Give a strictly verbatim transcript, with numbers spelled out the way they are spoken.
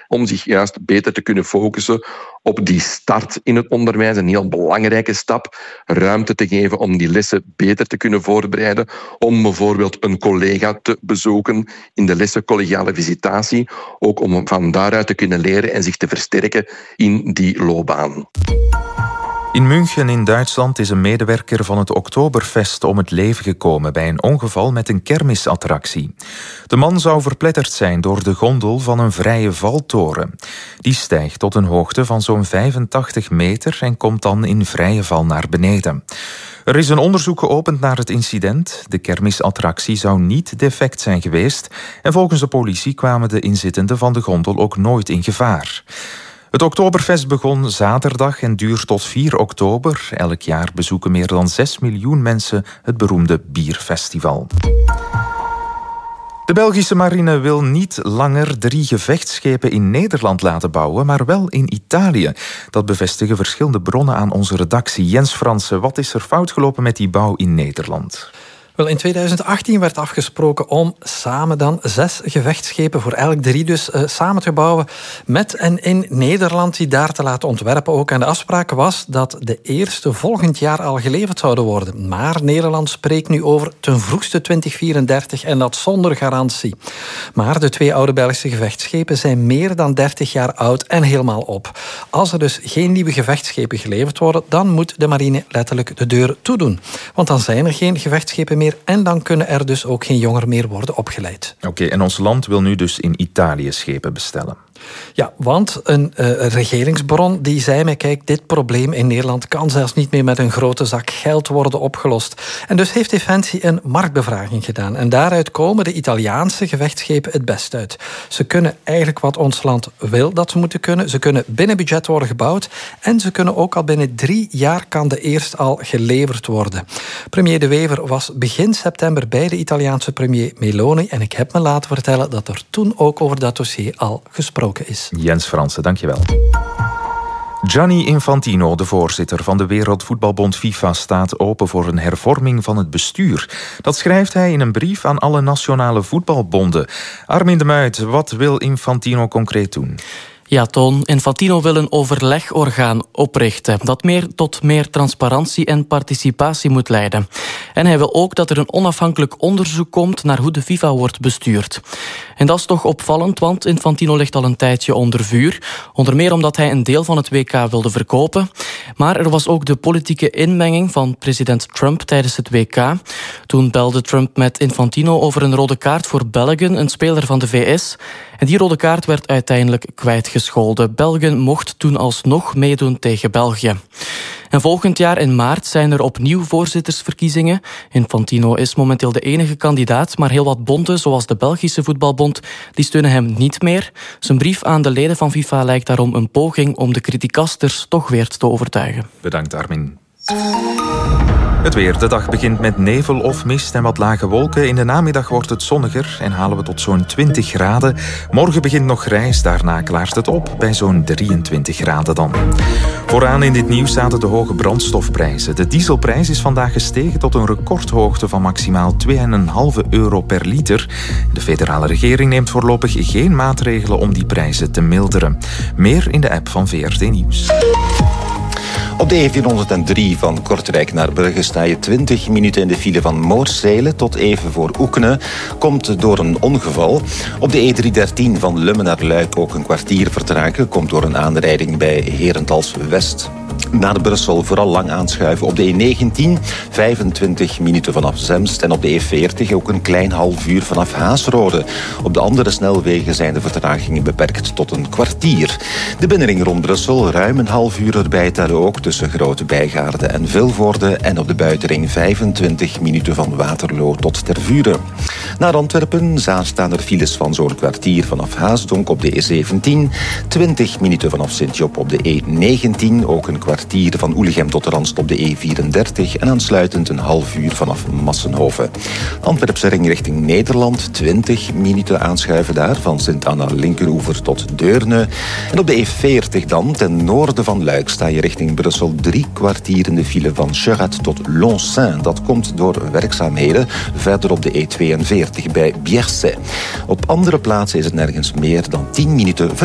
om zich juist beter te kunnen focussen op die start in het onderwijs. Een heel belangrijke stap. Ruimte te geven om die lessen beter te kunnen voorbereiden. Om bijvoorbeeld een collega te bezoeken in de lessen collegiale visitatie. Ook om van daaruit te kunnen leren en zich te versterken in die loopbaan. In München in Duitsland is een medewerker van het Oktoberfest om het leven gekomen bij een ongeval met een kermisattractie. De man zou verpletterd zijn door de gondel van een vrije valtoren. Die stijgt tot een hoogte van zo'n vijfentachtig meter en komt dan in vrije val naar beneden. Er is een onderzoek geopend naar het incident. De kermisattractie zou niet defect zijn geweest en volgens de politie kwamen de inzittenden van de gondel ook nooit in gevaar. Het Oktoberfest begon zaterdag en duurt tot vier oktober. Elk jaar bezoeken meer dan zes miljoen mensen het beroemde bierfestival. De Belgische marine wil niet langer drie gevechtsschepen in Nederland laten bouwen, maar wel in Italië. Dat bevestigen verschillende bronnen aan onze redactie. Jens Fransen, wat is er fout gelopen met die bouw in Nederland? Wel, in tweeduizend achttien werd afgesproken om samen dan zes gevechtsschepen, voor elk drie dus, uh, samen te bouwen met en in Nederland, die daar te laten ontwerpen ook. En de afspraak was dat de eerste volgend jaar al geleverd zouden worden. Maar Nederland spreekt nu over ten vroegste twintig vierendertig en dat zonder garantie. Maar de twee oude Belgische gevechtsschepen zijn meer dan dertig jaar oud en helemaal op. Als er dus geen nieuwe gevechtsschepen geleverd worden, dan moet de marine letterlijk de deur toedoen. Want dan zijn er geen gevechtsschepen meer en dan kunnen er dus ook geen jongeren meer worden opgeleid. Oké, okay, en ons land wil nu dus in Italië schepen bestellen. Ja, want een uh, regeringsbron die zei mij, kijk, dit probleem in Nederland kan zelfs niet meer met een grote zak geld worden opgelost. En dus heeft Defensie een marktbevraging gedaan. En daaruit komen de Italiaanse gevechtsschepen het best uit. Ze kunnen eigenlijk wat ons land wil dat ze moeten kunnen. Ze kunnen binnen budget worden gebouwd. En ze kunnen ook al binnen drie jaar kan de eerste al geleverd worden. Premier De Wever was begin september bij de Italiaanse premier Meloni. En ik heb me laten vertellen dat er toen ook over dat dossier al gesproken is. Jens Fransen, dankjewel. Gianni Infantino, de voorzitter van de Wereldvoetbalbond FIFA, staat open voor een hervorming van het bestuur. Dat schrijft hij in een brief aan alle nationale voetbalbonden. Armin de Muit, wat wil Infantino concreet doen? Ja, Toon, Infantino wil een overlegorgaan oprichten dat meer tot meer transparantie en participatie moet leiden. En hij wil ook dat er een onafhankelijk onderzoek komt naar hoe de FIFA wordt bestuurd. En dat is toch opvallend, want Infantino ligt al een tijdje onder vuur. Onder meer omdat hij een deel van het W K wilde verkopen. Maar er was ook de politieke inmenging van president Trump tijdens het W K. Toen belde Trump met Infantino over een rode kaart voor België, een speler van de V S. En die rode kaart werd uiteindelijk kwijtgescholden. België mocht toen alsnog meedoen tegen België. En volgend jaar in maart zijn er opnieuw voorzittersverkiezingen. Infantino is momenteel de enige kandidaat, maar heel wat bonden, zoals de Belgische Voetbalbond, die steunen hem niet meer. Zijn brief aan de leden van FIFA lijkt daarom een poging om de criticasters toch weer te overtuigen. Bedankt, Armin. Het weer. De dag begint met nevel of mist en wat lage wolken. In de namiddag wordt het zonniger en halen we tot zo'n twintig graden. Morgen begint nog grijs, daarna klaart het op bij zo'n drieëntwintig graden dan. Vooraan in dit nieuws zaten de hoge brandstofprijzen. De dieselprijs is vandaag gestegen tot een recordhoogte van maximaal twee komma vijf euro per liter. De federale regering neemt voorlopig geen maatregelen om die prijzen te milderen. Meer in de app van V R T Nieuws. Op de E vierhonderddrie van Kortrijk naar Brugge sta je twintig minuten in de file van Moorsele tot even voor Oekene. Komt door een ongeval. Op de E driehonderddertien van Lummen naar Luik ook een kwartier vertragen. Komt door een aanrijding bij Herentals West. Naar Brussel vooral lang aanschuiven op de E negentien, vijfentwintig minuten vanaf Zemst. En op de E veertig ook een klein half uur vanaf Haasrode. Op de andere snelwegen zijn de vertragingen beperkt tot een kwartier. De binnenring rond Brussel ruim een half uur erbij tellen ook tussen Grote Bijgaarde en Vilvoorde. En op de buitenring vijfentwintig minuten van Waterloo tot Tervuren. Naar Antwerpen staan er files van zo'n kwartier vanaf Haasdonk op de E zeventien, twintig minuten vanaf Sint-Job op de E negentien, ook een kwartier van Oelichem tot Randst op de E vierendertig en aansluitend een half uur vanaf Massenhoven. Antwerpse ring richting Nederland, twintig minuten aanschuiven daar van Sint-Anna Linkeroever tot Deurne. En op de E veertig dan, ten noorden van Luik, sta je richting Brussel drie kwartier in de file van Cherat tot Lonsaint. Dat komt door werkzaamheden. Verder op de E tweeënveertig bij Bierset. Op andere plaatsen is het nergens meer dan tien minuten